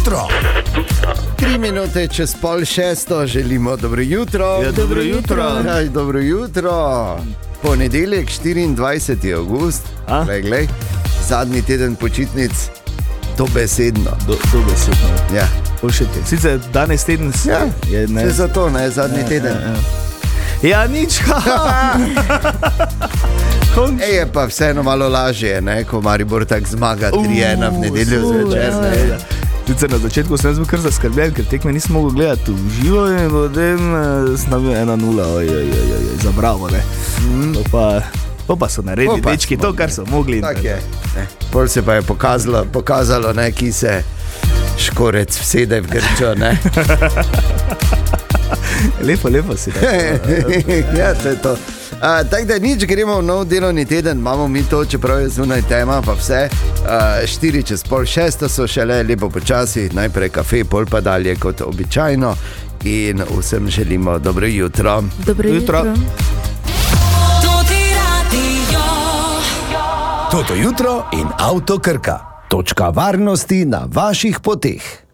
jutro. 3 minute čez 5:30 želimo dobro jutro. Ja, dobro jutro. Ja, dobro jutro. Ponedeljek, 24. avgust. Glej, zadnji teden počitnic. Dobesedno. Dobesedno. Ja. Pošljite. Sicer danes teden je, ne. Se zato, ne, zadnji teden. Ja, nič. Je pa vseeno malo lažje, ne, ko Maribor tak zmaga 3-1 v nedeljo zvečer. Sicer na začetku sem bil kar zaskrbljen, ker tekme nisem mogel gledati v živo in potem sem bil 1-0, za bravo, ne. To pa so naredili dečki, to kar so mogli. Tak je. Pol se pa je pokazalo, ne, ki se Škorec vsede v Grčo, ne. Lepo si da. Ja, to je to. Tako da nič, gremo v nov delovni teden, imamo mi to, čeprav je zunaj tema, pa vse. 5:45 so šele, lepo počasi, najprej kafe, pol pa dalje kot običajno. In vsem želimo dobro jutro. Dobro jutro. Toto jutro in Avto Krka. Točka varnosti na vaših poteh.